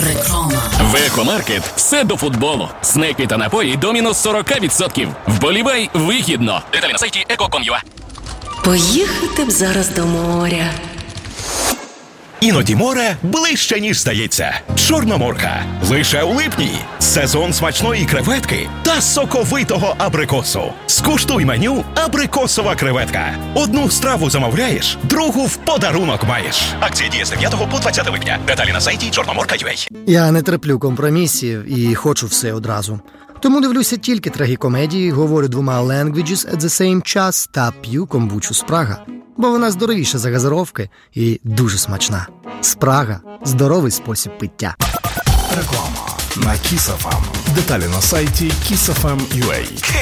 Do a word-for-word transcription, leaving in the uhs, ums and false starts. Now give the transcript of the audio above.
Реклама. В Екомаркет все до футболу. Снеки та напої до мінус сорок відсотків. Вболівай вигідно. Деталі на сайті еко крапка ком крапка ю а. Поїхати б зараз до моря. Іноді море ближче, ніж здається. Чорноморка. Лише у липні. Сезон смачної креветки та соковитого абрикосу. Скуштуй меню «Абрикосова креветка». Одну страву замовляєш, другу в подарунок маєш. Акція діє з дев'ятого по двадцяте липня. Деталі на сайті чорноморка крапка ю а. Я не терплю компромісів і хочу все одразу. Тому дивлюся тільки трагікомедії, говорю двома languages at the same час та п'ю комбучу Спрага. Бо вона здоровіша за газировки і дуже смачна. Спрага – здоровий спосіб пиття. Реклама на Kiss еф ем. Деталі на сайті кіс еф ем крапка ю а.